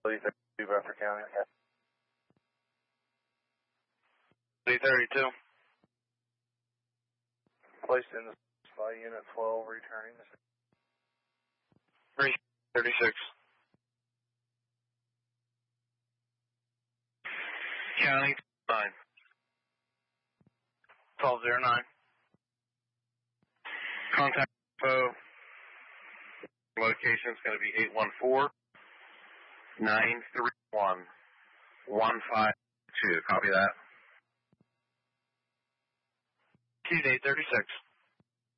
Lee 32, Bradford County. Lee 32. Placed in the by Unit 12, returning. 36. County 9. 1209. Contact info. Location is going to be 814-931-152. Copy that. Tuesday 36.